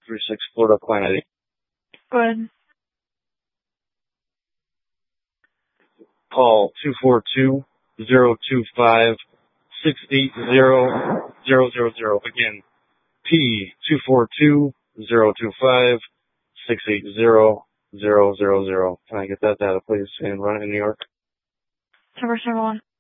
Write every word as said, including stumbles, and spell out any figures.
three six Florida client I D. Go ahead. Call two four two, zero two five, six eight zero, zero zero zero. Again, P two four two, zero two five, six eight zero, zero zero zero. Can I get that data, please, and run it in New York? Number seven one.